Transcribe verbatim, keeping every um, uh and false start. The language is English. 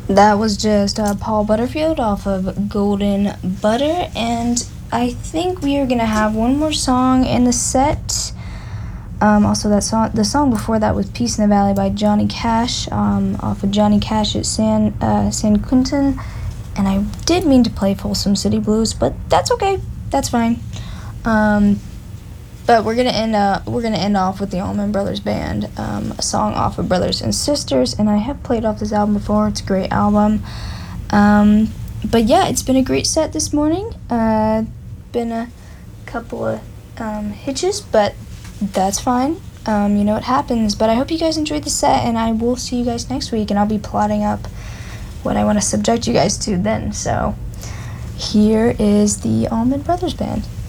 That was just uh, Paul Butterfield off of Golden Butter, and I think we are gonna have one more song in the set. Um, also, that song, the song before that was "Peace in the Valley" by Johnny Cash, um, off of Johnny Cash at San uh, San Quentin. And I did mean to play Folsom City Blues, but that's okay. That's fine. Um, but we're gonna end uh, we're gonna end off with the Allman Brothers Band, um, a song off of Brothers and Sisters, and I have played off this album before. It's a great album. Um, but yeah, it's been a great set this morning. Uh, been a couple of um, hitches, but that's fine. Um, you know, it happens. But I hope you guys enjoyed the set, and I will see you guys next week, and I'll be plotting up what I want to subject you guys to then. So here is the Allman Brothers Band.